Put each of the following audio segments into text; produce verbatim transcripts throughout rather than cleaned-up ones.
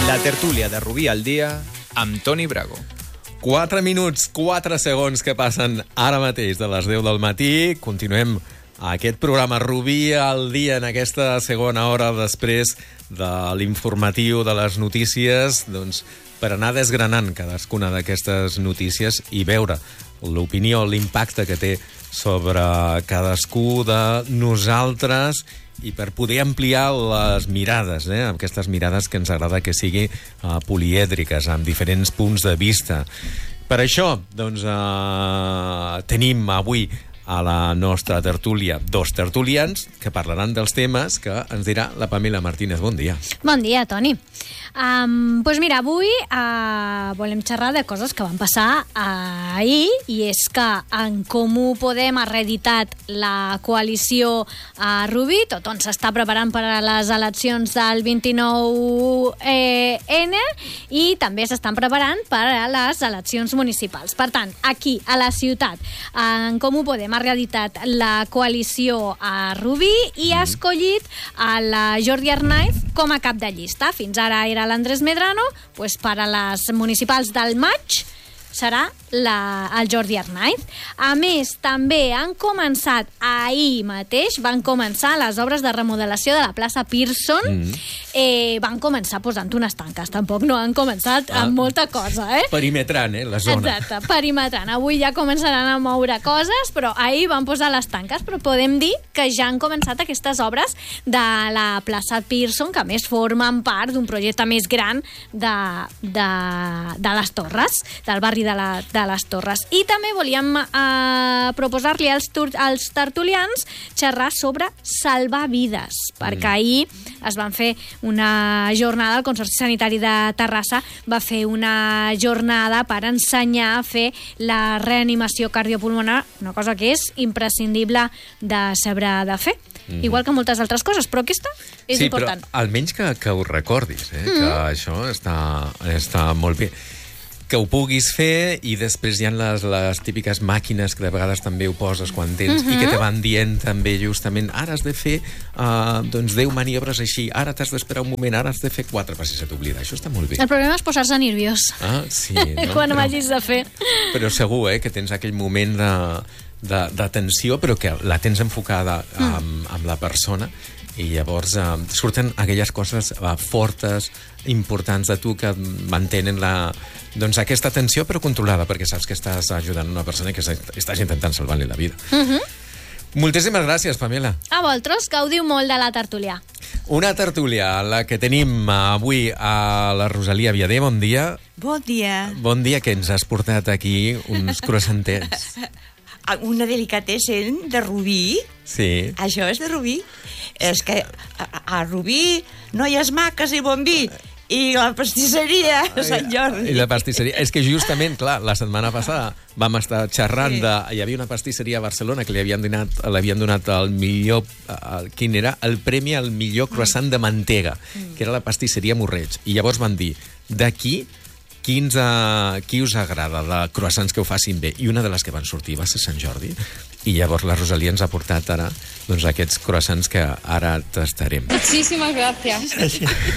La tertúlia de Rubí al dia amb Toni Brago. quatre minuts, quatre segons que passen ara mateix de les deu del matí. Continuem aquest programa Rubí al dia en aquesta segona hora després de l'informatiu de les notícies, doncs, per anar desgranant cadascuna d'aquestes notícies i veure l'opinió, l'impacte que té sobre cadascú de nosaltres i per poder ampliar les mirades, eh? Aquestes mirades que ens agrada que sigui uh, polièdriques, amb diferents punts de vista. Per això, doncs, uh, tenim avui a la nostra tertúlia dos tertulians que parlaran dels temes que ens dirà la Pamela Martínez. Bon dia. Bon dia, Toni. Um, doncs mira, avui uh, volem xerrar de coses que van passar uh, ahir, i és que en Comú Podem ha reeditat la coalició a Rubí. Tothom s'està preparant per a les eleccions del vint-i-nou ene i també s'estan preparant per a les eleccions municipals. Per tant, aquí, a la ciutat, en Comú Podem ha reeditat la coalició a Rubí i ha escollit a la Jordi Arnaiz com a cap de llista. Fins ara era l'Andrés Medrano, doncs per a les municipals del maig serà la, el Jordi Arnaiz. A més, també han començat ahir mateix, van començar les obres de remodelació de la plaça Pearson. Mm. Eh, van començar posant unes tanques, tampoc no han començat ah. amb molta cosa, eh? Perimetrant, eh, la zona. Exacte, perimetrant. Avui ja començaran a moure coses, però ahir van posar les tanques, però podem dir que ja han començat aquestes obres de la plaça Pearson, que a més formen part d'un projecte més gran de, de, de les Torres, del barri de, la, de les Torres. I també volíem eh, proposar-li als, als tertulians xerrar sobre salvar vides, perquè mm. ahir es van fer una jornada, el Consorci Sanitari de Terrassa va fer una jornada per ensenyar a fer la reanimació cardiopulmonar, una cosa que és imprescindible de saber de fer. Mm-hmm. Igual que moltes altres coses, però aquesta és sí, important. Sí, però almenys que, que ho recordis, eh? Mm-hmm. Que això està, està molt bé. Que ho puguis fer, i després hi ha les, les típiques màquines que de vegades també ho poses quan tens, mm-hmm. i que te van dient també justament ara has de fer uh, doncs deu maniobres així, ara t'has d'esperar un moment, ara has de fer quatre per si se t'oblida. Això està molt bé. El problema és posar-se nerviós. Ah, sí. No? Quan però, m'hagis de fer. Però segur, eh, que tens aquell moment de, de, de tensió, però que la tens enfocada amb, mm. amb la persona, i llavors uh, surten aquelles coses uh, fortes, importants de tu, que mantenen la, doncs, aquesta tensió però controlada, perquè saps que estàs ajudant una persona que estàs intentant salvar-li la vida. Mm-hmm. Moltíssimes gràcies, Pamela. A vosaltres, gaudiu molt de la tertúlia. Una tertúlia, la que tenim avui a la Rosalia Viader. Bon dia. Bon dia. Bon dia, que ens has portat aquí uns croissantets. Una delicatessen de Rubí. Sí. Això és de Rubí. És que a, a Rubí, noies maques i bon vi, i la pastisseria Sant Jordi. I la pastisseria. És que justament, clar, la setmana passada vam estar xerrant sí. de... Hi havia una pastisseria a Barcelona que li havien donat, l'havien donat el millor... El, quin era? El premi al millor croissant de mantega, mm. que era la pastisseria Morreig. I llavors van dir, d'aquí, quins, uh, qui us agrada de croissants que ho facin bé? I una de les que van sortir va ser Sant Jordi. I llavors la Rosalia ens ha portat ara doncs, aquests croissants que ara tastarem. Muchísimas gracias.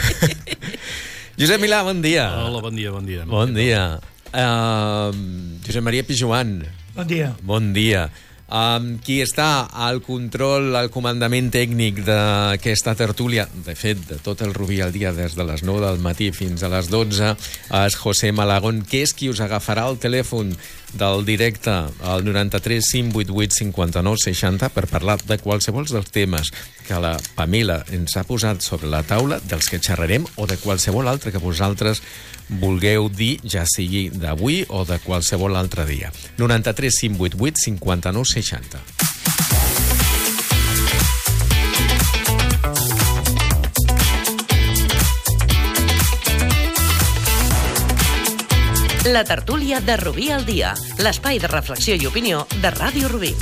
Josep Milà, bon dia. Hola, bon dia, bon dia. Bon dia. Uh, Josep Maria Pijuan. Bon dia. Bon dia. Um, qui està al control, al comandament tècnic d'aquesta tertúlia, de fet, de tot el Rubí al dia, des de les nou del matí fins a les dotze, és José Malagón, que és qui us agafarà el telèfon del directe al noranta-tres cinc vuit vuit cinquanta-nou seixanta per parlar de qualsevol dels temes que la Pamela ens ha posat sobre la taula, dels que xerrarem, o de qualsevol altre que vosaltres vulgueu dir, ja sigui d'avui o de qualsevol altre dia. noranta-tres cinc vuit vuit cinquanta-nou seixanta. La tertúlia de Rubí al dia, l'espai de reflexió i opinió de Ràdio Rubí.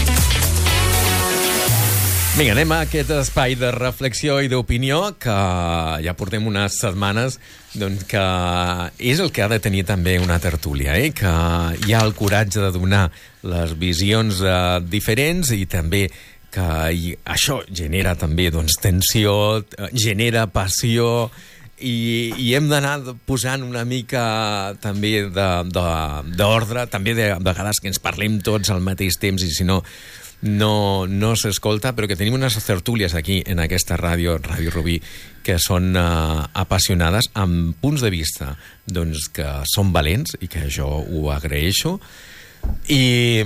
Vinga, anem a aquest espai de reflexió i d'opinió que ja portem unes setmanes, doncs, que és el que ha de tenir també una tertúlia, eh? Que hi ha el coratge de donar les visions eh, diferents, i també que i això genera també doncs, tensió, genera passió, i, i hem d'anar posant una mica també d'ordre, també de, de vegades que ens parlem tots al mateix temps i si no no, no s'escolta, però que tenim unes tertúlies aquí en aquesta ràdio, Ràdio Rubí, que són uh, apassionades amb punts de vista doncs, que són valents i que jo ho agraeixo. I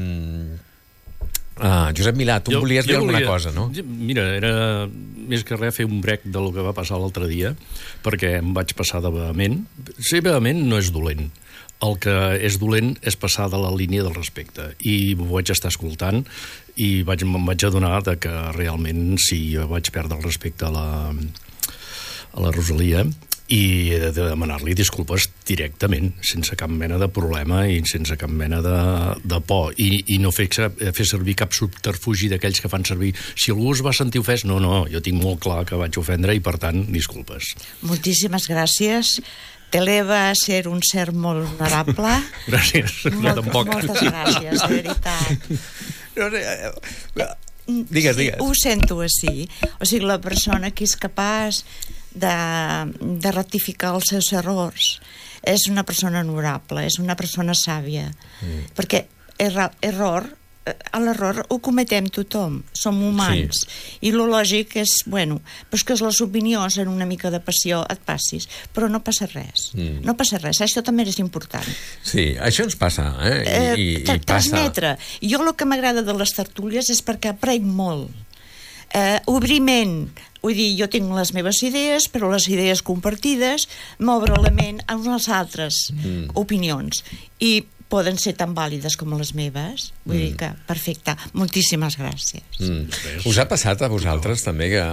uh, Josep Milà, tu jo, volies dir alguna volia, cosa, no? Mira, era més que res fer un brec del que va passar l'altre dia, perquè em vaig passar de vehement. Ser vehement no és dolent. El que és dolent és passar de la línia del respecte. I ho vaig estar escoltant i vaig, me'n vaig adonar de que realment sí, vaig perdre el respecte a la, a la Rosalia i de, de demanar-li disculpes directament, sense cap mena de problema i sense cap mena de, de por. I, i no fer, fer servir cap subterfugi d'aquells que fan servir. Si algú es va sentir ofès, no, no, jo tinc molt clar que vaig ofendre i, per tant, disculpes. Moltíssimes gràcies. T'eleva a ser un ser molt honorable. Gràcies, Molt, jo tampoc. Moltes gràcies, de veritat. No sé, eh, digues, digues. Sí, ho sento així. O sigui, la persona que és capaç de, de rectificar els seus errors és una persona honorable, és una persona sàvia. Mm. Perquè erra, error... a l'error ho cometem tothom, som humans, sí. I lo lògic és, bueno, pues que les opinions en una mica de passió et passis, però no passa res, mm. no passa res, això també és important. Sí, això ens passa, eh? I, eh i, i transmetre. Passa. Jo el que m'agrada de les tertúlies és perquè aprenc molt. Eh, obriment, vull dir, jo tinc les meves idees, però les idees compartides m'obre la ment a unes altres mm. opinions. I poden ser tan vàlides com les meves. Vull mm. dir que, perfecte, moltíssimes gràcies. Mm. Us ha passat a vosaltres també que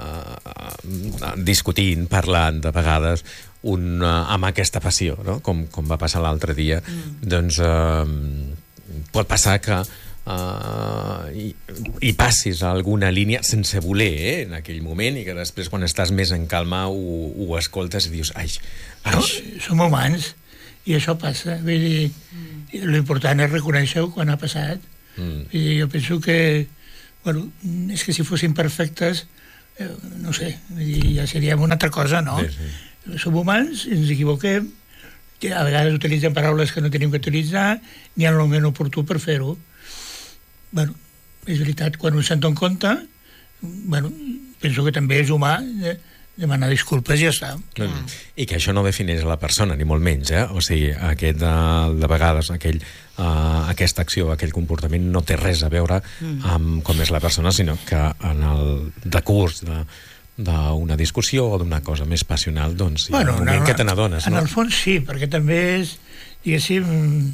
uh, discutint, parlant de vegades un, uh, amb aquesta passió, no? com, com va passar l'altre dia, mm. doncs uh, pot passar que uh, hi, hi passis a alguna línia sense voler, eh, en aquell moment, i que després quan estàs més en calma ho, ho escoltes i dius, ai, ai. No, som humans i això passa, vull dir, mm. l'important és reconèixer-ho quan ha passat. Mm. Vull dir, jo penso que, bueno, és que si fossin perfectes, eh, no sé, vull dir, ja seríem una altra cosa, no? Sí, sí. Som humans, ens equivoquem, a vegades utilitzem paraules que no tenim que utilitzar, ni en el moment oportú per fer-ho. Bueno, és veritat, quan ho sento en compte, bueno, penso que també és humà, eh, demanar disculpes i ja està. Mm. I que això no defineix la persona, ni molt menys, eh? O sigui, aquest, uh, de vegades aquell, uh, aquesta acció, aquell comportament no té res a veure mm. amb com és la persona, sinó que en el decurs de, d'una discussió o d'una cosa més passional, doncs hi ha bueno, un moment no, que te n'adones, no? En el fons sí, perquè també és, diguéssim,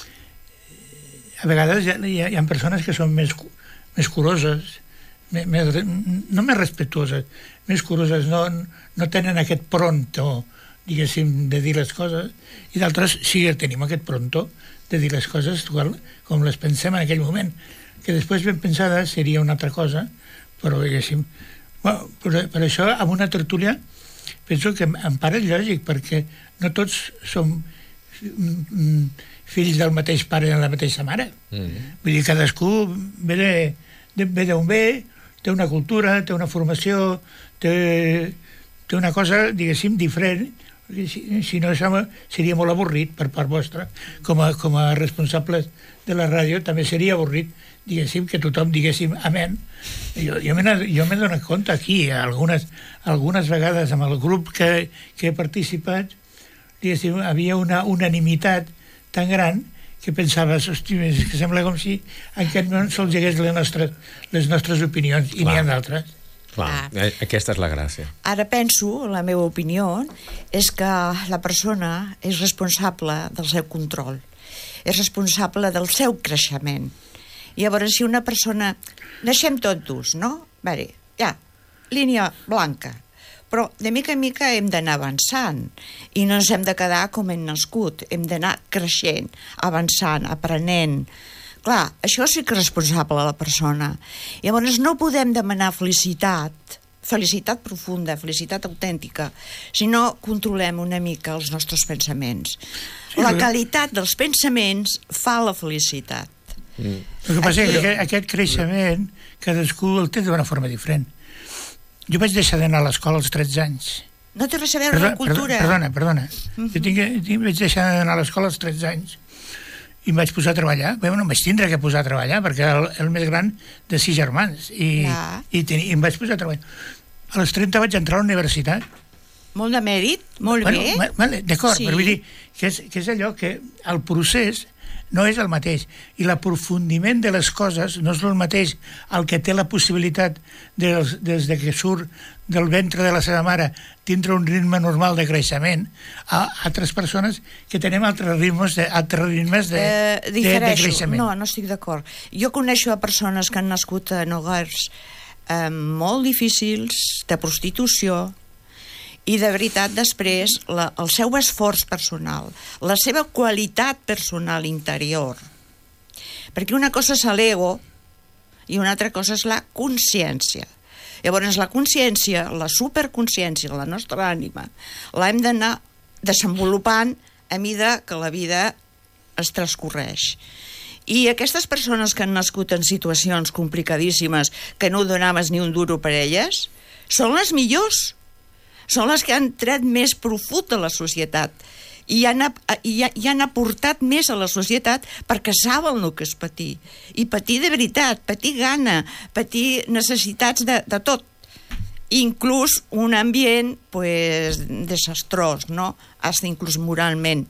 a vegades hi ha, hi ha persones que són més, més curoses, més, no més respectuoses, més curoses, no, no tenen aquest pronto, diguéssim, de dir les coses, i d'altres sí que tenim aquest pronto de dir les coses com les pensem en aquell moment, que després ben pensada seria una altra cosa, però diguéssim, bueno, per, per això amb una tertúlia penso que en part és lògic, perquè no tots som fills del mateix pare i de la mateixa mare. Mm. Vull dir, cadascú ve de, de, ve d'on ve, té una cultura, té una formació, té, té una cosa, diguéssim, diferent. Si, si no, seria molt avorrit per part vostra. Com a, com a responsables de la ràdio també seria avorrit, diguéssim, que tothom diguéssim amén. Jo, jo m'he donat compte aquí, algunes, algunes vegades amb el grup que, que he participat, diguéssim, havia una unanimitat tan gran que pensaves, hosti, és que sembla com si en aquest moment sols hi hagués les nostres, les nostres opinions, i n'hi ha d'altres. Clar, ah. Aquesta és la gràcia. Ara penso, la meva opinió, és que la persona és responsable del seu control, és responsable del seu creixement. I llavors, si una persona... Naixem tots durs, no? Bé, ja, línia blanca. Però de mica en mica hem d'anar avançant i no ens hem de quedar com hem nascut, hem d'anar creixent, avançant, aprenent. Clar, això sí que és responsable a la persona. Llavors no podem demanar felicitat, felicitat profunda, felicitat autèntica, si no controlem una mica els nostres pensaments. Sí, la qualitat dels pensaments fa la felicitat. Mm. El que passa és que aquest creixement cadascú el té d'una forma diferent. Jo vaig deixar d'anar a l'escola als tretze anys No té res a veure la cultura. Perdona, perdona. Uh-huh. Jo tinc, tinc, vaig deixar d'anar a l'escola als tretze anys i em vaig posar a treballar. Bé, no vaig tindre que posar a treballar perquè era el, el més gran de sis germans i, ah. i, ten, i em vaig posar a treballar. A les trenta vaig entrar a la universitat. Molt de mèrit, molt bueno, bé. Vale, d'acord, sí. Però vull dir que és, que és allò que el procés no és el mateix. I l'aprofundiment de les coses no és el mateix el que té la possibilitat de, des de que surt del ventre de la seva mare tindre un ritme normal de creixement a altres persones que tenem altres ritmes de, altres ritmes de, eh, de, de creixement. No, no estic d'acord. Jo coneixo a persones que han nascut en hogars eh, molt difícils, de prostitució, i de veritat després la, el seu esforç personal, la seva qualitat personal interior, perquè una cosa és l'ego i una altra cosa és la consciència. Llavors la consciència, la superconsciència, la nostra ànima, l'hem d'anar desenvolupant a mida que la vida es transcorreix. I aquestes persones que han nascut en situacions complicadíssimes, que no donaves ni un duro per elles, són les millors. Són les que han tret més profit a la societat i han, i, i han aportat més a la societat perquè saben el que és patir. I patir de veritat, patir gana, patir necessitats de, de tot. Inclús un ambient pues, desastrós, no? Hasta inclús moralment.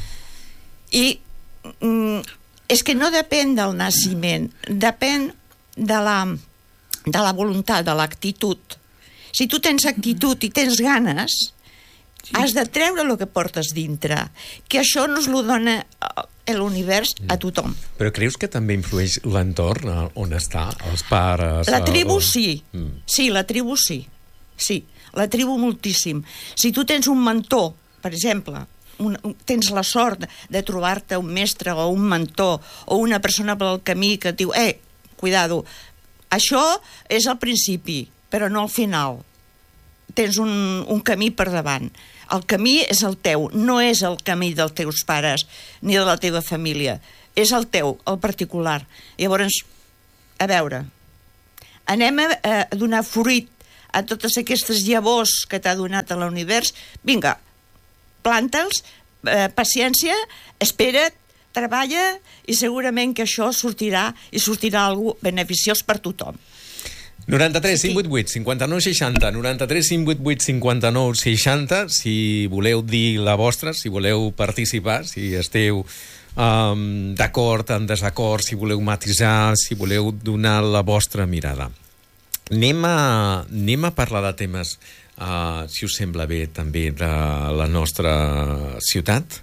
I mm, és que no depèn del naixement, depèn de la, de la voluntat, de l'actitud. Si tu tens actitud i tens ganes, sí. Has de treure el que portes dintre, que això no es lo dona l'univers a tothom. Però creus que també influeix l'entorn on està, els pares? La tribu el... sí, mm. sí, la tribu sí, sí, la tribu moltíssim. Si tu tens un mentor, per exemple, un, un, tens la sort de trobar-te un mestre o un mentor o una persona pel camí que et diu, eh, cuidado, això és al principi, però no al final. Tens un, un camí per davant. El camí és el teu, no és el camí dels teus pares ni de la teva família. És el teu, el particular. Llavors, a veure, anem a, a donar fruit a totes aquestes llavors que t'ha donat a l'univers. Vinga, planta'ls, eh, paciència, espera't, treballa i segurament que això sortirà i sortirà alguna cosa beneficiós per tothom. noranta-tres cinc vuit vuit cinquanta-nou seixanta, noranta-tres cinc vuit vuit cinquanta-nou seixanta, si voleu dir la vostra, si voleu participar, si esteu um, d'acord, en desacord, si voleu matisar, si voleu donar la vostra mirada. Anem a, anem a parlar de temes, uh, si us sembla bé, també de la nostra ciutat.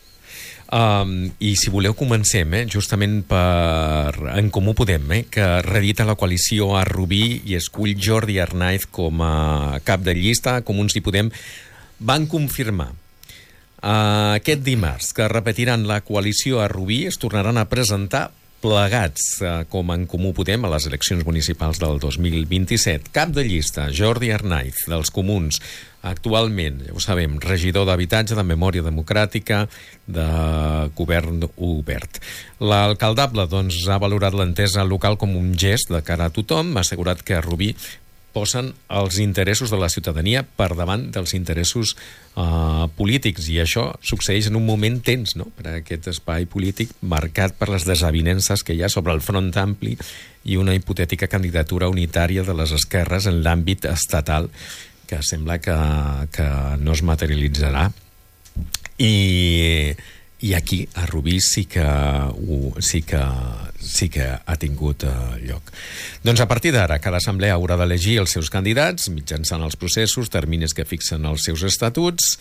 Um, I si voleu comencem, eh, justament per En Comú Podem, eh, que reedita la coalició a Rubí i escull Jordi Arnaiz com a cap de llista. Comuns i Podem van confirmar uh, aquest dimarts que repetiran la coalició a Rubí, es tornaran a presentar plegats uh, com En Comú Podem a les eleccions municipals del dos mil vint-i-set. Cap de llista, Jordi Arnaiz, dels Comuns, actualment, ja ho sabem, regidor d'Habitatge, de Memòria Democràtica, de Govern Obert. L'alcaldable doncs, ha valorat l'entesa local com un gest de cara a tothom, ha assegurat que a Rubí posen els interessos de la ciutadania per davant dels interessos uh, polítics, i això succeeix en un moment tens, no?, per a aquest espai polític marcat per les desavinences que hi ha sobre el Front Ampli i una hipotètica candidatura unitària de les esquerres en l'àmbit estatal que sembla que, que no es materialitzarà. I, i aquí, a Rubí, sí que, uh, sí que, sí que ha tingut uh, lloc. Doncs a partir d'ara, cada assemblea haurà d'elegir els seus candidats mitjançant els processos, terminis que fixen els seus estatuts,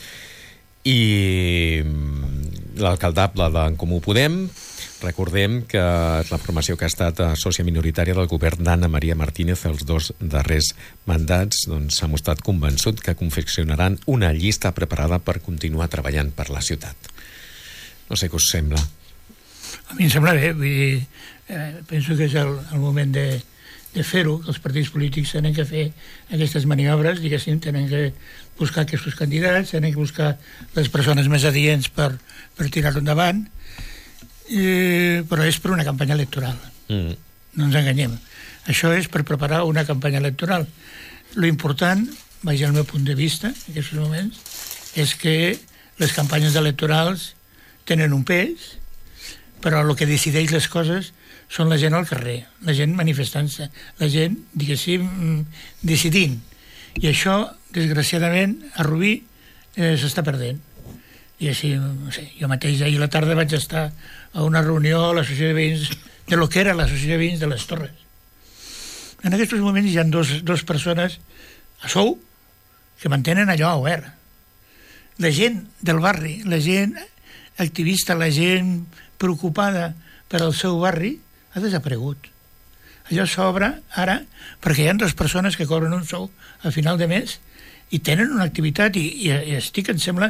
i l'alcaldable d'En Comú Podem, recordem que és la formació que ha estat sòcia minoritària del govern d'Anna Maria Martínez els dos darrers mandats, doncs s'ha mostrat convençut que confeccionaran una llista preparada per continuar treballant per la ciutat. No sé què us sembla. A mi em sembla bé, vull dir, eh, penso que és el, el moment de, de fer-ho, que els partits polítics tenen que fer aquestes maniobres, diguéssim, tenen que buscar aquests candidats, tenen que buscar les persones més adients per, per tirar-ho endavant, eh, però és per una campanya electoral. Mm. No ens enganyem. Això és per preparar una campanya electoral. Lo important vaja el meu punt de vista, en aquests moments, és que les campanyes electorals tenen un pes, però el que decideix les coses són la gent al carrer, la gent manifestant-se, la gent, diguéssim, decidint. I això, desgraciadament, a Rubí eh, s'està perdent. I així, no sé, jo mateix ahir a la tarda vaig estar a una reunió a l'associació de veïns, de lo que era l'associació de veïns de les Torres. En aquests moments hi ha dos, dos persones a sou que mantenen allò obert. La gent del barri, la gent activista, la gent preocupada per al seu barri, ha desaparegut. Allò s'obre ara perquè hi ha dues persones que cobren un sou a final de mes i tenen una activitat i, i, i estic, em sembla,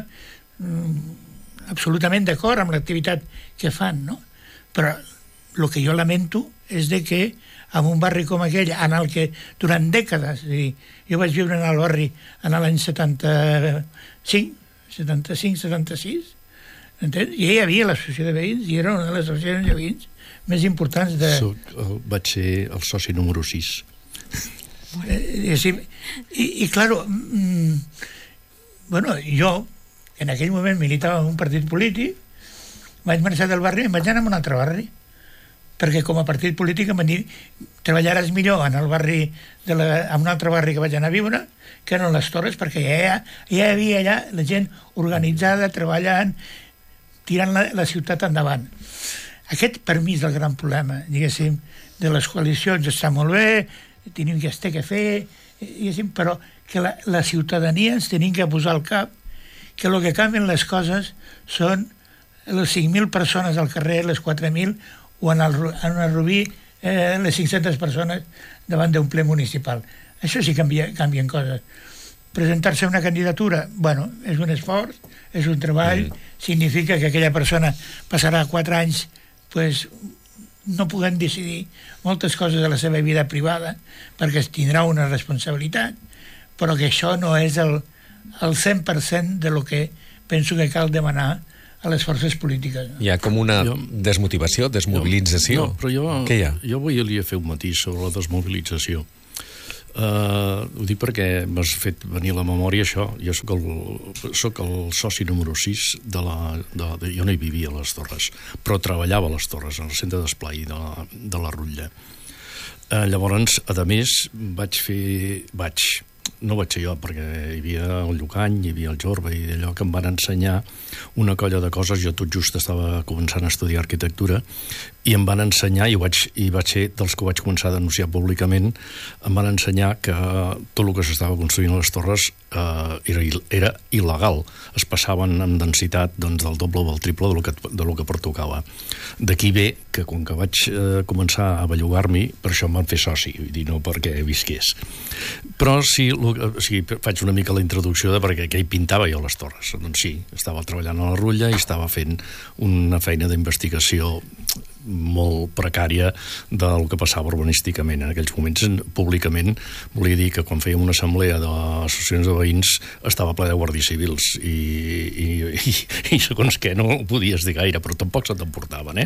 mm, absolutament d'acord amb l'activitat que fan, no? Però el que jo lamento és de que en un barri com aquell, en el que durant dècades, i jo vaig viure en el barri en l'any setanta-cinc, setanta-cinc, setanta-sis, entens? I hi havia l'associació de veïns i era una de les associacions de veïns més importants de... Soc, el, vaig ser el soci número sis. I, i, i claro, mm, bueno, jo, en aquell moment militava en un partit polític, vaig marxar del barri i em vaig anar a un altre barri, perquè com a partit polític em van dir treballaràs millor en el barri de la, en un altre barri que vaig anar a viure que en les Torres, perquè ja, ja hi havia allà la gent organitzada, treballant, tirant la, la ciutat endavant. Aquest, per mi, és el gran problema, diguéssim, de les coalicions. Està molt bé, tenim que estar que fer, diguéssim, però que la, la ciutadania ens tenim que posar al cap que el que canvien les coses són les cinc mil persones al carrer, les quatre mil, o en el, en el Rubí eh, les cinc-centes persones davant d'un ple municipal. Això sí que canvia, canvien coses. Presentar-se a una candidatura, bueno, és un esforç, és un treball, mm. significa que aquella persona passarà quatre anys pues, no puguem decidir moltes coses de la seva vida privada perquè es tindrà una responsabilitat, però que això no és el, el cent per cent de lo que penso que cal demanar a les forces polítiques. Hi ha com una jo, desmotivació, desmobilització. No, però jo, què hi ha? Jo volia fer un matís sobre la desmobilització. Uh, ho dic perquè m'has fet venir a la memòria això. Jo soc el, soc el soci número sis de la... De, de, jo no hi vivia a les Torres, però treballava a les Torres, al centre d'esplai de, la, de la Rutlla. Uh, llavors, a més, vaig fer... Vaig... No vaig ser jo, perquè hi havia el Llucany, hi havia el Jorba i allò que em van ensenyar una colla de coses. Jo tot just estava començant a estudiar arquitectura i em van ensenyar, i vaig, i vaig ser dels que vaig començar a denunciar públicament, em van ensenyar que tot el que s'estava construint a les Torres eh, era, era il·legal. Es passaven amb densitat doncs, del doble o del triple de lo que, de lo que pertocava. D'aquí ve que quan que vaig eh, començar a bellugar-m'hi, per això em van fer soci, vull dir, no perquè visqués. Però sí, lo, o sigui, faig una mica la introducció de perquè què hi pintava jo a les Torres. Doncs sí, estava treballant a la Rutlla i estava fent una feina d'investigació molt precària del que passava urbanísticament. En aquells moments, públicament, volia dir que quan fèiem una assemblea d'associacions de veïns estava ple de guàrdies civils i, i, i, i segons què no ho podies dir gaire, però tampoc se t'emportaven, eh?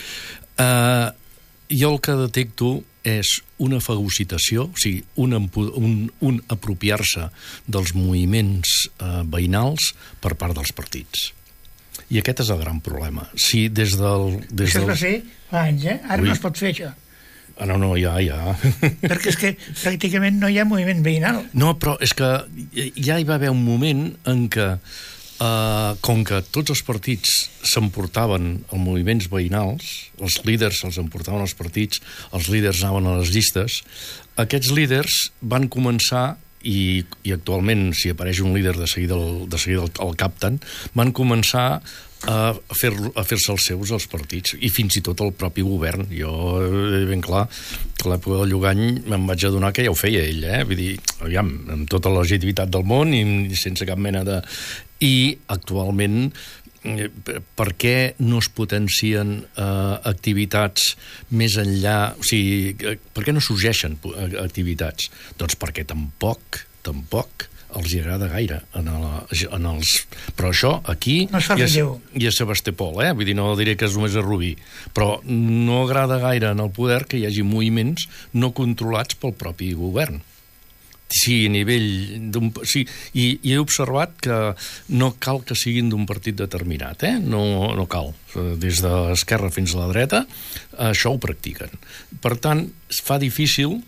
Uh, jo el que detecto és una fagocitació, o sigui, un, un, un apropiar-se dels moviments uh, veïnals per part dels partits. I aquest és el gran problema. Si des del... Des això es del... va fer fa anys, eh? Ara Ui. no es pot fer això. Ah, no, no, ja, ja. Perquè és que pràcticament no hi ha moviment veïnal. No, però és que ja hi va haver un moment en què, eh, com que tots els partits s'emportaven els moviments veïnals, els líders se'ls emportaven els partits, els líders anaven a les llistes, aquests líders van començar... I, i actualment, si apareix un líder de seguida el, de seguida el, el capten, van començar a fer, a fer-se els seus els partits i fins i tot el propi govern. Jo, ben clar, que a l'època del Llucany me'n vaig adonar que ja ho feia ell, eh? Vull dir, aviam, amb tota la legitimitat del món i sense cap mena de... I actualment, per què no es potencien eh, activitats més enllà, o sigui, per què no sorgeixen activitats? Doncs perquè tampoc, tampoc els hi agrada gaire en, el, en els... Però això aquí no i, a, i a Sebastopol, eh? Vull dir, no diré que és només a Rubí, però no agrada gaire en el poder que hi hagi moviments no controlats pel propi govern. Sí, a nivell d'un... Sí, i, i he observat que no cal que siguin d'un partit determinat, eh? No, no cal. Des de l'esquerra fins a la dreta, això ho practiquen. Per tant, es fa difícil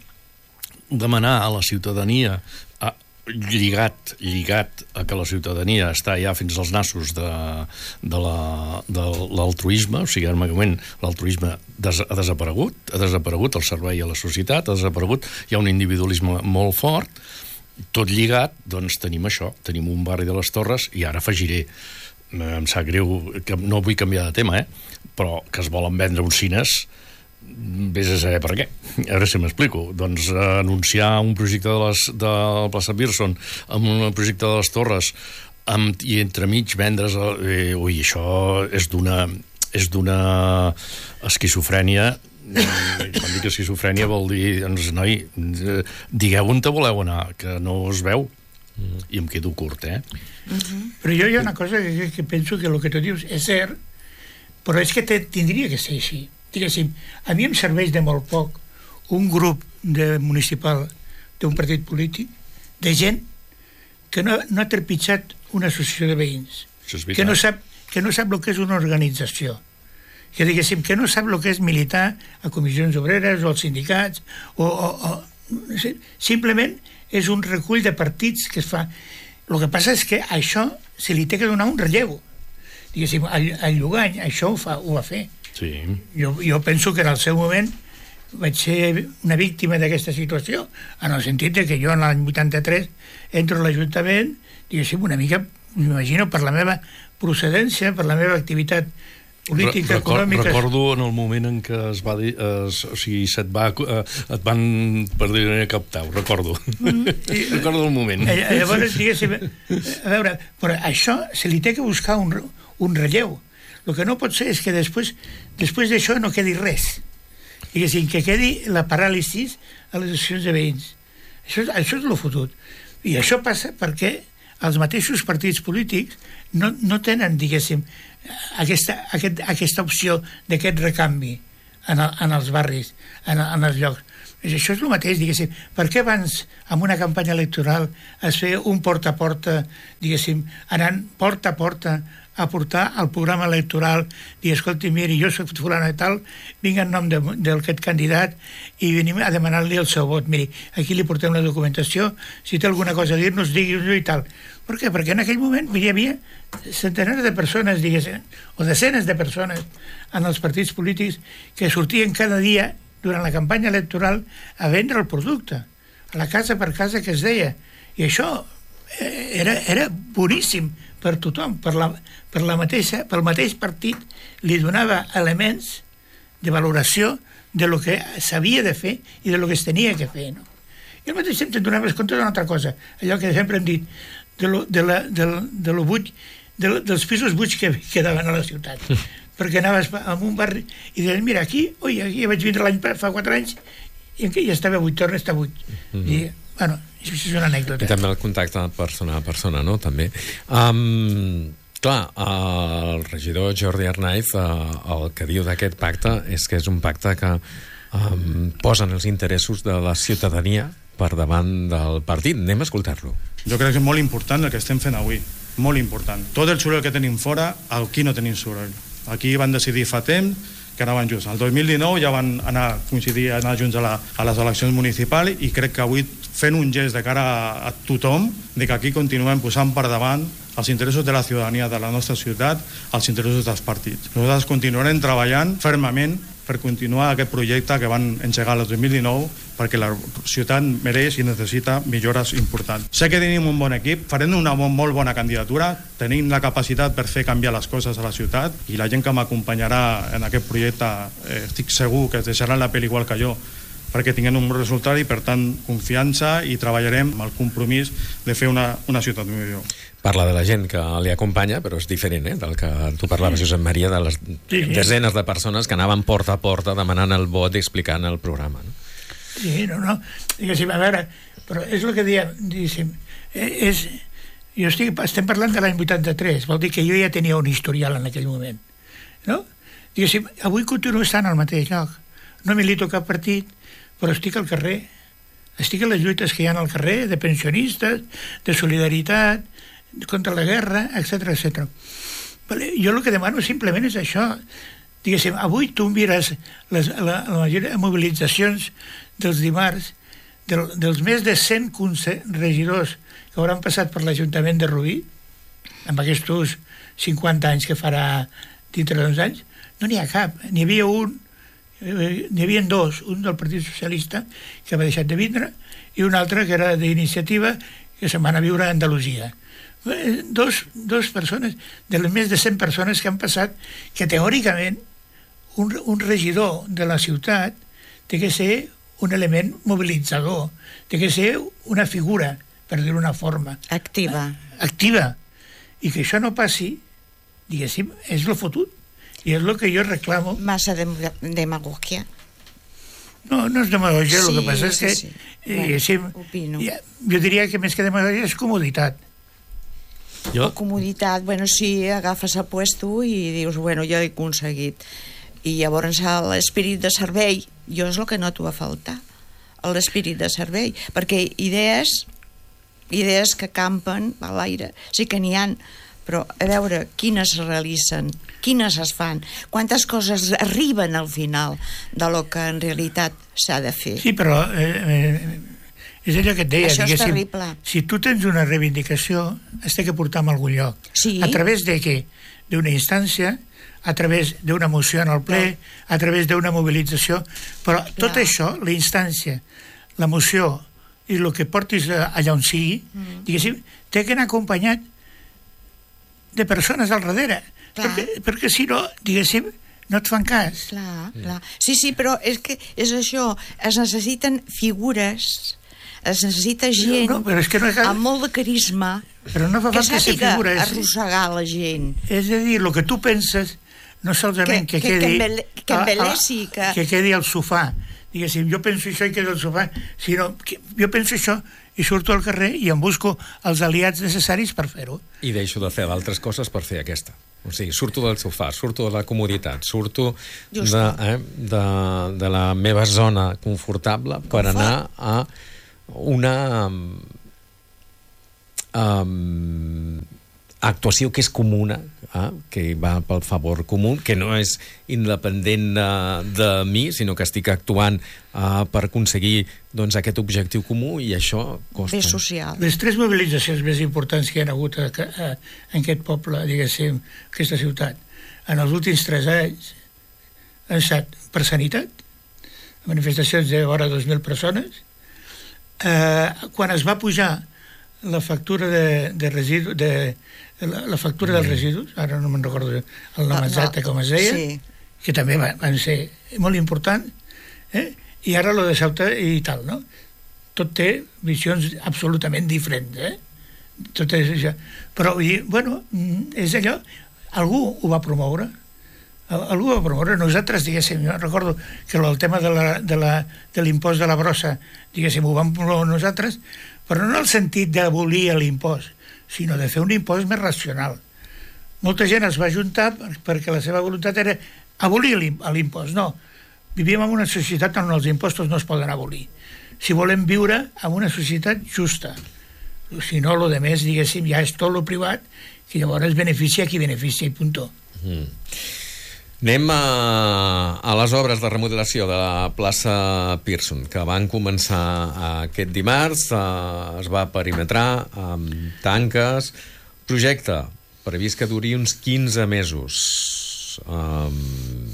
demanar a la ciutadania a, lligat, lligat a que la ciutadania està ja fins als nassos de, de la, de l'altruisme, o sigui, en un moment l'altruisme des, ha desaparegut, ha desaparegut el servei a la societat, ha desaparegut, hi ha un individualisme molt fort, tot lligat, doncs tenim això, tenim un barri de les Torres, i ara afegiré, em sap greu, que no vull canviar de tema, eh? Però que es volen vendre uns cines, vés a saber per què. A veure si m'explico. Doncs eh, anunciar un projecte de, les, de la plaça Pearson amb un projecte de les Torres amb, i entremig vendre's... Eh, ui, això és d'una és d'una esquizofrènia. Quan dic esquizofrènia vol dir, doncs, noi, eh, digueu on te voleu anar, que no es veu. Mm. I em quedo curt, eh? Mm-hmm. Però jo hi ha una cosa que, que penso que el que tu dius és cert, però és que te, tindria que ser així. Diguéssim, a mi em serveix de molt poc un grup de municipal d'un partit polític de gent que no, no ha trepitjat una associació de veïns, que no sap, que no sap el que és una organització, que diguéssim, que no sap el que és militar a comissions obreres o als sindicats, o, o, o simplement és un recull de partits que es fa. El que passa és que això se li té que donar un relleu. Diguéssim, el, el Llogany això ho, fa, ho va fer. Sí. Jo, jo penso que en el seu moment vaig ser una víctima d'aquesta situació, en el sentit de que jo en l'any vuitanta-tres entro a l'Ajuntament, diguéssim, una mica, m'imagino, per la meva procedència, per la meva activitat política, Record, econòmica... Recordo en el moment en què es va dir, es, o sigui, se't va, eh, et van, per dir-ne, captar, ho recordo. Mm. Recordo el moment. Llavors, diguéssim, a veure, però això se li té que buscar un, un relleu. El que no pot ser és que després després d'això no quedi res. Diguéssim, que quedi la paràlisi a les associacions de veïns. Això, això és el fotut. I això passa perquè els mateixos partits polítics no, no tenen, diguéssim, aquesta, aquest, aquesta opció d'aquest recanvi en, el, en els barris, en, en els llocs. Això és el mateix, diguéssim. Per què abans, amb una campanya electoral, es feia un porta a porta, diguéssim, anant porta a porta a portar el programa electoral, dir, escolti, miri, jo soc fulana i tal, vinc en nom d'aquest candidat i venim a demanar-li el seu vot. Miri, aquí li portem la documentació, si té alguna cosa a dir-nos, digui-ho i tal. Per què? Perquè en aquell moment hi havia centenars de persones, diguéssim, o desenes de persones en els partits polítics que sortien cada dia durant la campanya electoral a vendre el producte, a la casa per casa que es deia. I això era, era boníssim per tothom, per la, per la mateixa, pel mateix partit li donava elements de valoració de lo que s'havia de fer i de lo que es tenia que fer, no? I al mateix temps et donaves compte d'una altra cosa, allò que sempre hem dit, de lo, de la, de, de lo buig, de, dels pisos buits que quedaven a la ciutat. Perquè anaves a un barri i deies, mira, aquí, oi, aquí vaig vindre l'any fa quatre anys i aquí ja estava buit, torna a estar buit. Mm-hmm. I, bueno, això és una anècdota. I també el contacte persona a persona, no? També. Um, clar, el regidor Jordi Arnaiz, uh, el que diu d'aquest pacte és que és un pacte que um, posen els interessos de la ciutadania per davant del partit. Anem a escoltar-lo. Jo crec que és molt important el que estem fent avui. Molt important. Tot el soroll que tenim fora, aquí no tenim soroll. Aquí van decidir fa temps que anaven junts. El dos mil dinou ja van anar a coincidir, anar junts a, la, a les eleccions municipals i crec que avui fent un gest de cara a, a tothom de que aquí continuem posant per davant els interessos de la ciutadania de la nostra ciutat, els interessos dels partits. Nosaltres continuarem treballant fermament per continuar aquest projecte que van engegar el dos mil dinou perquè la ciutat mereix i necessita millores importants. Sé que tenim un bon equip, farem una bon, molt bona candidatura, tenim la capacitat per fer canviar les coses a la ciutat i la gent que m'acompanyarà en aquest projecte eh, estic segur que es deixaran la pell igual que jo perquè tinguem un bon resultat i per tant confiança i treballarem amb el compromís de fer una, una ciutat millor. Parla de la gent que li acompanya, però és diferent, eh, del que tu parlaves, Josep Maria, de les desenes de persones que anaven porta a porta demanant el vot i explicant el programa, no? Sí, no, no. Diguéssim, a veure, però és el que diem, diguéssim, és, jo estic, estem parlant de l'any vuitanta-tres, vol dir que jo ja tenia un historial en aquell moment, no? Diguéssim, avui continuo estant al mateix lloc, no milito cap partit, però estic al carrer, estic a les lluites que hi ha al carrer, de pensionistes, de solidaritat, contra la guerra, etcètera, etcètera. Vale, jo el que demano simplement és això. Diguéssim, avui tu mires les, la, la majoria de mobilitzacions dels dimarts, del, dels més de cent regidors que hauran passat per l'Ajuntament de Rubí, amb aquests cinquanta anys que farà dintre d'uns anys, no n'hi ha cap. N'hi havia un, eh, n'hi havia dos, un del Partit Socialista, que va deixar de vindre, i un altre que era d'Iniciativa, que se'n van a viure a Andalusia. Dos, dos persones, de les més de cent persones que han passat, que teòricament un, un regidor de la ciutat té que ser un element mobilitzador, té que ser una figura, per dir-ho una forma. Activa. Activa. I que això no passi, diguéssim, és lo fotut. I és el que jo reclamo. Massa de demagogia. No, no és demagogia, sí, el que passa és que sí, sí. Bueno, opino. Ja, jo diria que més que demagogia és comoditat. Jo? O comoditat, bueno, sí, agafes el puesto i dius, bueno, jo he aconseguit. I llavors l'espírit de servei, jo és el que noto a faltar, l'espírit de servei, perquè idees, idees que campen a l'aire, sí que n'hi ha, però a veure quines es realitzen, quines es fan, quantes coses arriben al final de lo que en realitat s'ha de fer. Sí, però eh, eh, és allò que et deia. Això és terrible. Si tu tens una reivindicació, has de portar a algun lloc. Sí. A través de què? D'una instància, a través d'una moció en el ple, no. a través d'una mobilització, però Clar. tot això, la instància, la moció i el que portis allà on sigui, mm. diguéssim, té que anar acompanyat de persones al darrere, perquè, perquè si no, diguéssim, no et fan cas. Clar, clar. Sí, sí, però és que és això, es necessiten figures, es necessita gent no, no, però és que no és... amb molt de carisma, però no fa que sàpiga arrossegar la gent. És a dir, el que tu penses no solament que, que, que quedi que, que embelessi, que... que quedi al sofà, diguéssim, jo penso això i quedi al sofà, sinó que jo penso això i surto al carrer i em busco els aliats necessaris per fer-ho. I deixo de fer d'altres coses per fer aquesta. O sigui, surto del sofà, surto de la comoditat, surto de, eh, de, de la meva zona confortable per Confort. anar a una um, actuació que és comuna, eh, que va pel favor comú, que no és independent de, de mi, sinó que estic actuant eh, per aconseguir doncs, aquest objectiu comú, i això costa. Bé social. Les tres mobilitzacions més importants que hi ha hagut a, a, en aquest poble, diguéssim, aquesta ciutat, en els últims tres anys han estat per sanitat, manifestacions de vora dos mil persones. Eh, quan es va pujar la factura de, de residus, de, la, la factura dels residus, ara no me'n recordo el nom exacte com es deia, sí. que també van, van ser molt important, eh? I ara lo de Ceuta i tal, no? Tot té visions absolutament diferents, eh? Tot és això. Però, vull dir, bueno, és allò, algú ho va promoure, algú ho va promoure, nosaltres, diguéssim, jo recordo que el tema de la, de la, de l'impost de la brossa, diguéssim, ho vam promoure nosaltres, però no en el sentit d'abolir l'impost, sinó de fer un impost més racional. Molta gent es va ajuntar perquè la seva voluntat era abolir l'impost. No, vivim en una societat on els impostos no es poden abolir. Si volem viure en una societat justa, si no, el més, diguéssim, ja és tot lo privat, que llavors beneficia qui beneficia i puntó. Mm. Anem a, a les obres de remodelació de la plaça Pearson, que van començar aquest dimarts, eh, es va perimetrar amb tanques, projecte previst que duri uns quinze mesos. Um,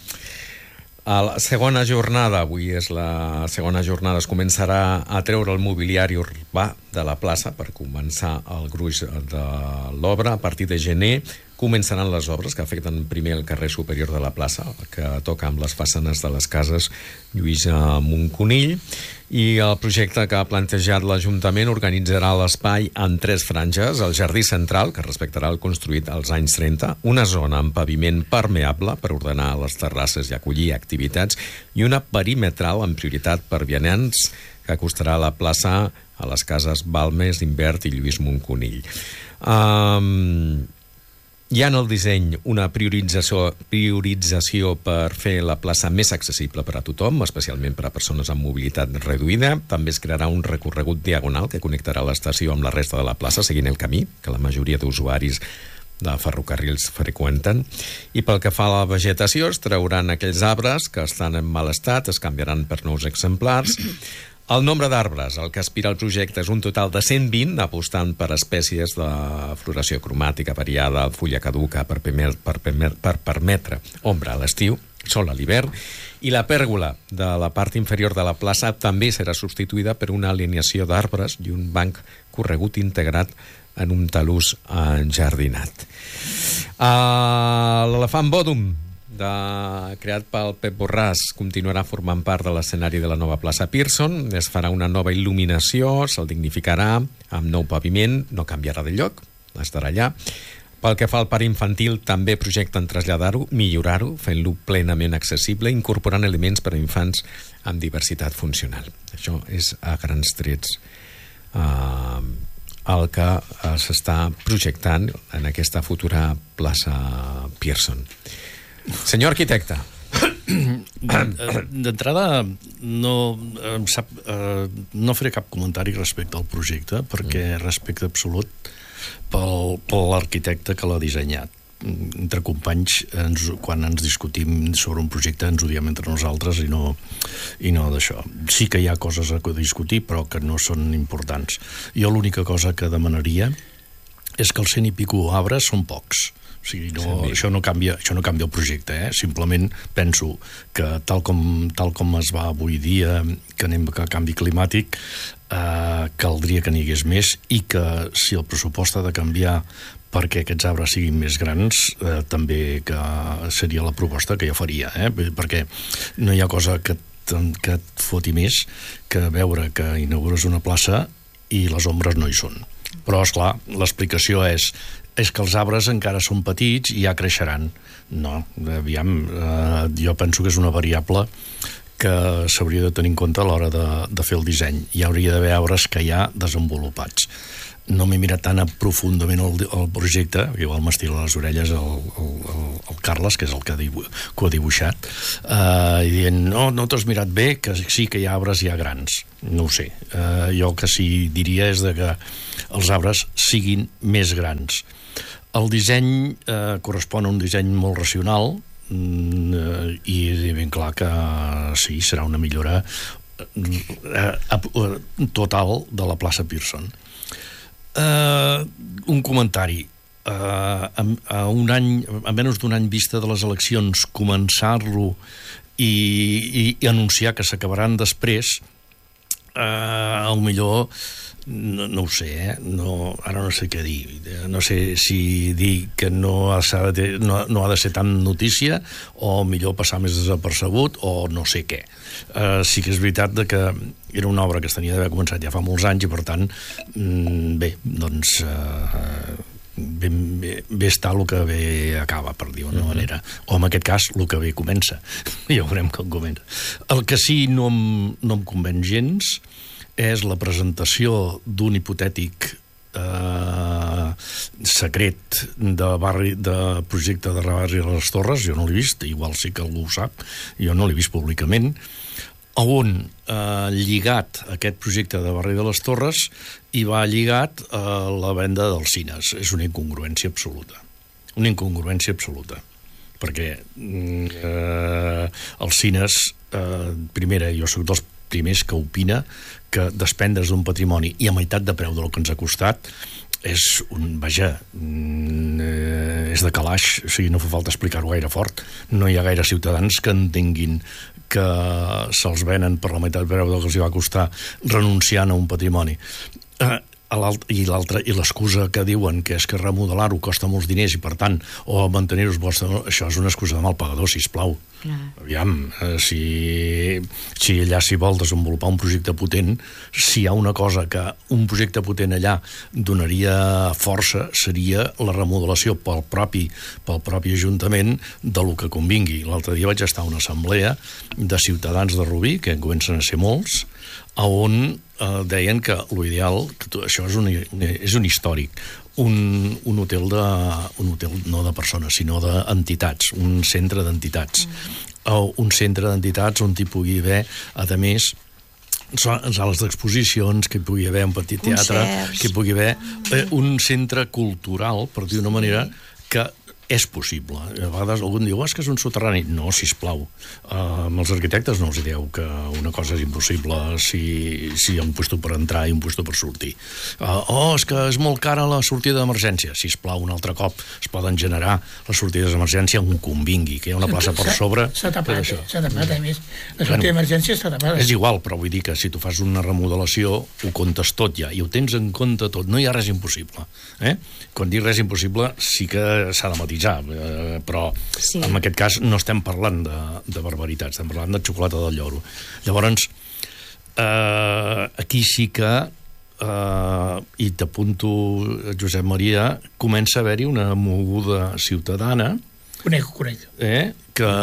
a la segona jornada, avui és la segona jornada, es començarà a treure el mobiliari urbà de la plaça per començar el gruix de l'obra. A partir de gener començaran les obres que afecten primer el carrer superior de la plaça, que toca amb les façanes de les cases Lluís Monconill, i el projecte que ha plantejat l'Ajuntament organitzarà l'espai en tres franges: el jardí central, que respectarà el construït als anys trenta, una zona amb paviment permeable per ordenar les terrasses i acollir activitats, i una perimetral amb prioritat per vianants que acostarà la plaça a les cases Balmes, Invert i Lluís Monconill. Um, Hi ha en el disseny una priorització, priorització per fer la plaça més accessible per a tothom, especialment per a persones amb mobilitat reduïda. També es crearà un recorregut diagonal que connectarà l'estació amb la resta de la plaça, seguint el camí que la majoria d'usuaris de ferrocarrils freqüenten. I pel que fa a la vegetació, es trauran aquells arbres que estan en mal estat, es canviaran per nous exemplars. El nombre d'arbres, el que aspira al projecte, és un total de cent vint, apostant per espècies de floració cromàtica variada, fulla caduca, per, per, per, per permetre ombra a l'estiu, sol a l'hivern, i la pèrgola de la part inferior de la plaça també serà substituïda per una alineació d'arbres i un banc corregut integrat en un talús enjardinat. Uh, L'elefant Bòdum, de, creat pel Pep Borràs, continuarà formant part de l'escenari de la nova plaça Pearson. Es farà una nova il·luminació, se'l dignificarà amb nou paviment, no canviarà de lloc, estarà allà. Pel que fa al parc infantil, també projecten traslladar-ho, millorar-ho, fent-lo plenament accessible, incorporant elements per a infants amb diversitat funcional. Això és a grans trets uh, el que s'està projectant en aquesta futura plaça Pearson. Senyor arquitecte. D'entrada, no, em sap, eh, no faré cap comentari respecte al projecte, perquè respecte absolut pel, per l'arquitecte que l'ha dissenyat. Entre companys, ens, quan ens discutim sobre un projecte, ens ho diem entre nosaltres i no, i no d'això. Sí que hi ha coses a discutir, però que no són importants. Jo l'única cosa que demanaria és que els cent i pico arbres són pocs. O sigui, no, sí, això, no canvia, això no canvia el projecte, eh? Simplement penso que tal com, tal com es va avui dia, que anem a canvi climàtic, eh, caldria que n'hi hagués més, i que si el pressupost ha de canviar perquè aquests arbres siguin més grans, eh, també que seria la proposta que jo faria, eh? Perquè no hi ha cosa que, que et foti més que veure que inaugures una plaça i les ombres no hi són. Però, esclar, l'explicació és és que els arbres encara són petits i ja creixeran. No, aviam, eh, jo penso que és una variable que s'hauria de tenir en compte a l'hora de, de fer el disseny. Hi hauria d'haver arbres que ja desenvolupats. No m'he mirat tan profundament el, el projecte, igual m'estila les orelles el, el, el, el Carles, que és el que, dibu, que ho ha dibuixat, eh, i dient, no, no t'has mirat bé, que sí que hi ha arbres ja grans. No ho sé. Eh, jo el que sí diria és de que els arbres siguin més grans. El disseny eh, correspon a un disseny molt racional, mm, i és ben clar que sí, serà una millora eh, total de la plaça Pearson. Uh, un comentari. Uh, a, a un any, a menys d'un any vista de les eleccions, començar-lo i, i, i anunciar que s'acabaran després, uh, al millor no, no ho sé, eh? no, ara no sé què dir. No sé si dir que no ha, de, no, no ha de ser tan notícia, o millor passar més desapercebut, o no sé què. Uh, sí que és veritat de que era una obra que es tenia d'haver començat ja fa molts anys i, per tant, bé, doncs uh, bé, bé, bé està el que bé acaba, per dir d'una manera. O en aquest cas, el que bé comença. Ja veurem com comença. El que sí no em, no em convenç gens és la presentació d'un hipotètic eh, secret de barri, de projecte de barri de les Torres. Jo no l'he vist, igual sí que algú ho sap, jo no l'he vist públicament, on eh, lligat aquest projecte de barri de les Torres hi va lligat a eh, la venda dels cines. És una incongruència absoluta. Una incongruència absoluta. Perquè eh, els cines, eh, primera, jo soc dels primers que opina que despendre's d'un patrimoni i a meitat de preu del que ens ha costat és un, vaja, és de calaix, o sigui, no fa falta explicar-ho gaire fort. No hi ha gaire ciutadans que entenguin que se'ls venen per la meitat de preu del que els va costar renunciant a un patrimoni. Eh, i l'altra, i l'excusa que diuen que és que remodelar-ho costa molts diners i, per tant, o mantenir-ho, això és una excusa de mal pagador, sisplau. Clar. Aviam, eh, si, si allà s'hi vol desenvolupar un projecte potent, si hi ha una cosa que un projecte potent allà donaria força, seria la remodelació pel propi, pel propi Ajuntament de lo que convingui. L'altre dia vaig estar a una assemblea de ciutadans de Rubí, que comencen a ser molts, on eh, deien que l'ideal, que tu, això és un, és un històric, un, un, hotel de, un hotel no de persones, sinó d'entitats, un centre d'entitats. Mm. O un centre d'entitats on hi pugui haver, a més, sales d'exposicions, que hi pugui haver un petit teatre, concerts, que hi pugui haver eh, un centre cultural, per dir d'una manera, que és possible. A vegades algú diu, oh, és que és un soterrani. No, sisplau. Uh, amb els arquitectes no els dieu que una cosa és impossible si, si hi ha un puesto per entrar i un puesto per sortir. Uh, oh, és que és molt cara la sortida d'emergència. Sisplau, un altre cop es poden generar les sortides d'emergència on convingui, que hi ha una plaça per sobre. S'ha tapat, s'ha tapat, a més. La sortida d'emergència està tapada. És igual, però vull dir que si tu fas una remodelació ho comptes tot ja, i ho tens en compte tot. No hi ha res impossible. Eh? Quan dic res impossible sí que s'ha de matisar, eh, però sí. En aquest cas no estem parlant de, de barbaritats, estem parlant de xocolata del lloro. Llavors, eh, aquí sí que, eh, i t'apunto, Josep Maria, comença a haver-hi una moguda ciutadana. Conec, conec. Eh, que,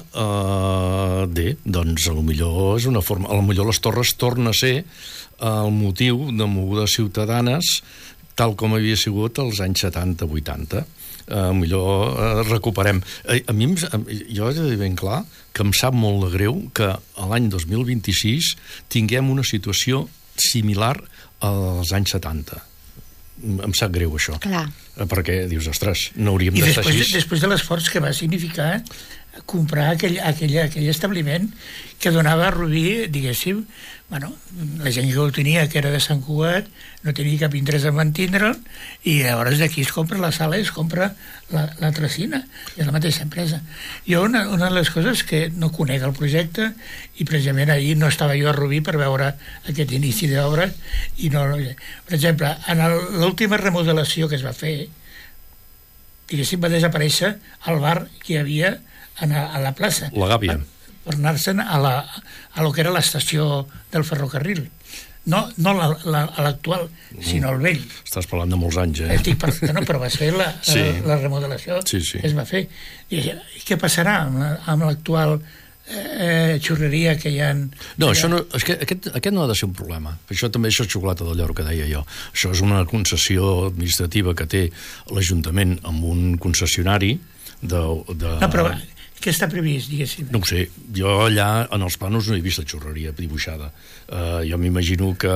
eh, bé, doncs, a lo millor és una forma... A lo millor les Torres torna a ser el motiu de mogudes ciutadanes tal com havia sigut als anys setanta vuitanta. Uh, millor uh, recuperem. Uh, a mi, uh, jo he de dir ben clar que em sap molt de greu que l'any dos mil vint-i-sis tinguem una situació similar als anys setanta. Em sap greu, això. Clar. Uh, perquè dius, ostres, no hauríem I d'estar després, així. després de l'esforç que va significar comprar aquell, aquell, aquell establiment que donava a Rubí, diguéssim, bueno, la gent que ho tenia, que era de Sant Cugat, no tenia cap interès en mantindre'l, i llavors d'aquí es compra la sala i es compra la, la tracina, és la mateixa empresa. Jo, una, una de les coses que no conec el projecte, i precisament ahir no estava jo a Rubí per veure aquest inici d'obra, i no, per exemple, en l'última remodelació que es va fer, diguéssim, va desaparèixer el bar que hi havia a, a la plaça. La Gàbia. Per anar-se'n a, la, a lo que era l'estació del ferrocarril. No, no la, la, a l'actual, mm. sinó el vell. Estàs parlant de molts anys, eh? Estic per, no, però va ser la, sí. la, la remodelació sí, sí. que es va fer. I, i què passarà amb, la, amb l'actual eh, xurreria que hi ha... No, això no, és que aquest, aquest no ha de ser un problema. Això també això és xocolata del lloro, que deia jo. Això és una concessió administrativa que té l'Ajuntament amb un concessionari de... de... No, però què està previst, diguéssim? No ho sé. Jo allà, en els planos, no he vist la xurreria dibuixada. Uh, jo m'imagino que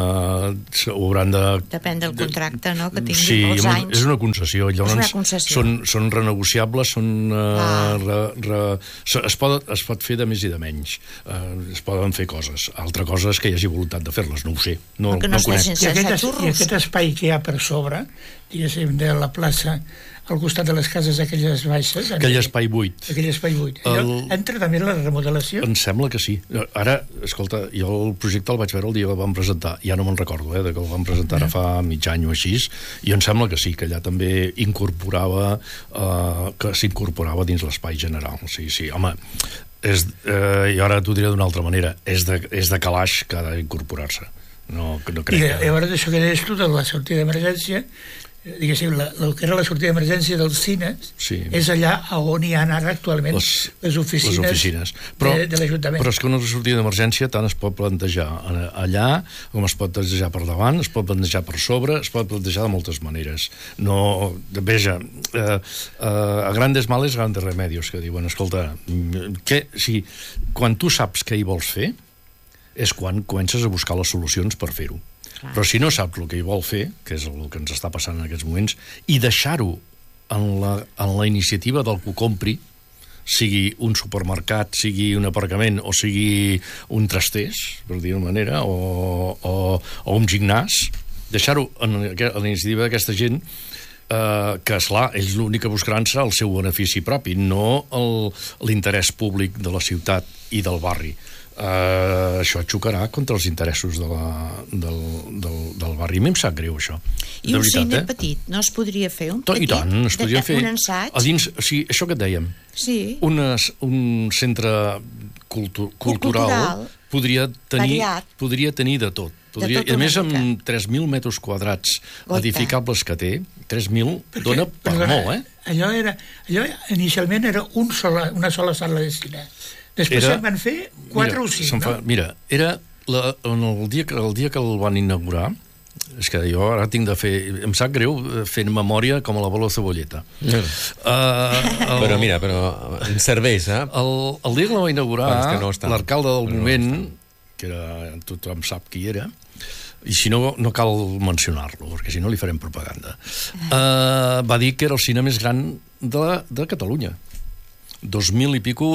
ho hauran de... Depèn del contracte, no?, que tingui sí, molts anys. Sí, és una concessió. Llavors, és una concessió. Són, són renegociables, són... Uh, ah. re, re, es, pot, es pot fer de més i de menys. Uh, es poden fer coses. Altra cosa és que hi hagi voluntat de fer-les, no ho sé. No, no, no, no conec. I aquest, I aquest espai que hi ha per sobre, diguéssim, de la plaça, al costat de les cases aquelles baixes... Aquell espai buit. Aquell espai buit. Allò, el... entra també la remodelació? Em sembla que sí. Ara, escolta, jo el projecte el vaig veure el dia que el vam presentar. Ja no me'n recordo, eh, de que el vam presentar ara fa mig any o així, i em sembla que sí, que allà també incorporava, eh, que s'incorporava dins l'espai general. Sí, sí, home, és, eh, i ara t'ho diré d'una altra manera, és de, és de calaix que ha d'incorporar-se. No, no crec I que... llavors això que deies tu de la sortida d'emergència, diguéssim, la, el que era la sortida d'emergència dels cines, sí. És allà on hi ha ara actualment les, les oficines, les oficines. Però, de, de l'Ajuntament. Però és que una sortida d'emergència tant es pot plantejar allà, com es pot plantejar per davant, es pot plantejar per sobre, es pot plantejar de moltes maneres. No, veja, eh, eh, a grandes males, grandes remedios, que diuen, escolta, que, si, quan tu saps què hi vols fer, és quan comences a buscar les solucions per fer-ho. Però si no saps el que hi vol fer, que és el que ens està passant en aquests moments, i deixar-ho en la, en la iniciativa del que ho compri, sigui un supermercat, sigui un aparcament o sigui un trasters, per dir-ho d'una manera, o, o, o un gimnàs, deixar-ho en, en la iniciativa d'aquesta gent, eh, que, esclar, ells l'únic que buscaran serà el seu benefici propi, no l'interès públic de la ciutat i del barri. Uh, això xocarà contra els interessos de la, del, del, del barri. A mi em sap greu, això. I de un veritat, cine eh? petit, no es podria fer un petit? I tant, es podria fer. Un ensaig? A dins, o sigui, això que et dèiem. Sí. Una, un centre cultu, cultural, cultural podria tenir, podria tenir de tot. Podria, de tot, i a més, amb tres mil metres quadrats Gota. edificables que té, tres mil dona per perdona, molt, eh? Allò era, allò inicialment era un sola, una sola sala de cine. Després era, se'n van fer quatre mira, o cinc, fa, no? Mira, era la, el, dia que, el dia que el van inaugurar, és que jo ara tinc de fer... Em sap greu fent memòria com a la bola cebolleta. Mm. Uh, el, però mira, però em serveix, eh? El, el dia que la va inaugurar, que no l'alcalde del no moment, que era, tothom sap qui era, i si no, no cal mencionar-lo, perquè si no li farem propaganda, uh, va dir que era el cine més gran de, de Catalunya. Dos mil i pico...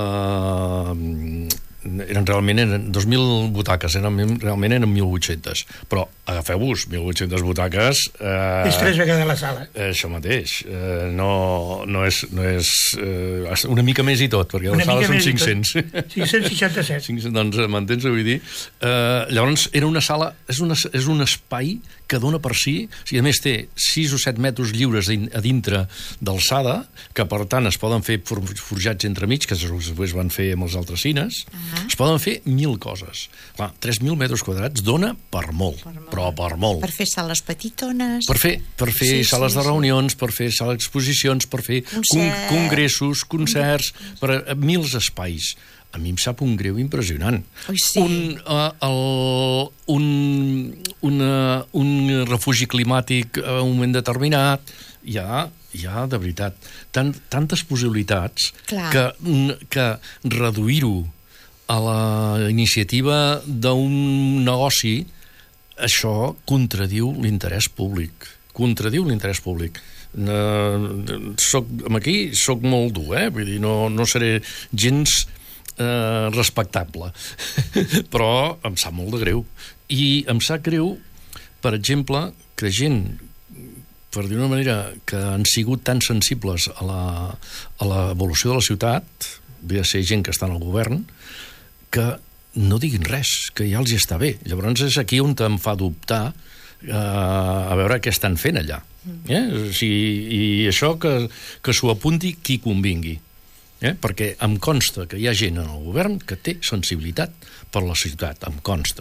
Uh, eren realment eren dos mil butaques, eren, realment eren mil vuit-centes, però agafeu-vos, mil vuit-centes butaques... Eh, és tres vegades la sala. Eh, això mateix. Eh, no, no és... No és eh, una mica més i tot, perquè una la sala són cinc-cents. cinc-cents seixanta-set. Doncs m'entens, vull dir? Eh, llavors, era una sala... És, una, és un espai que dona per si, si a més té sis o set metres lliures a dintre d'alçada, que per tant es poden fer forjats entremig, que després van fer amb els altres cines, uh-huh. Es poden fer mil coses. Clar, tres mil metres quadrats dona per molt, per molt, però per molt. Per fer sales petitones. Per fer, per fer sí, sales sí, de reunions, sí. Per fer sales d'exposicions, per fer con congressos, concerts, per a, a mils espais. A mi em sap un greu impressionant. Ui, sí. Un, uh, el, un, una, un refugi climàtic a un moment determinat, hi ha, hi ha de veritat, tant, tantes possibilitats Clar. que, que reduir-ho a la iniciativa d'un negoci, això contradiu l'interès públic. Contradiu l'interès públic. Uh, soc, aquí soc molt dur, eh? Vull dir, no, no seré gens... Eh, respectable però em sap molt de greu i em sap greu, per exemple, que gent, per dir una manera, que han sigut tan sensibles a la, a l'evolució de la ciutat, ve a ser gent que està en el govern, que no diguin res, que ja els hi està bé. Llavors és aquí on em fa dubtar eh, a veure què estan fent allà, eh? O sigui, i això que, que s'ho apunti qui convingui. Eh? Perquè em consta que hi ha gent en el govern que té sensibilitat per la ciutat, em consta.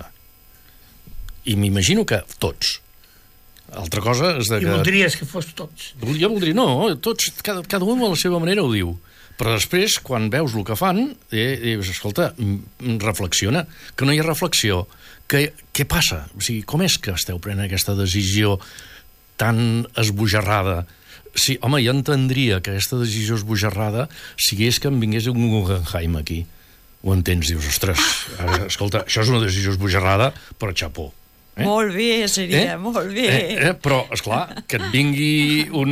I m'imagino que tots. Altra cosa és de que... I voldries que fos tots. Jo voldria, no, tots, cada, cada un a la seva manera ho diu. Però després, quan veus el que fan, eh, dius, escolta, reflexiona, que no hi ha reflexió. Que, què passa? O sigui, com és que esteu prenent aquesta decisió tan esbojarrada? Sí, home, jo entendria que aquesta decisió esbojarrada sigués que em vingués un Guggenheim aquí. Ho entens? Dius, ostres, ara, escolta, això és una decisió esbojarrada, però xapó. Eh? Molt bé, seria, eh? Molt bé. Eh? Eh? Però, esclar, que et vingui un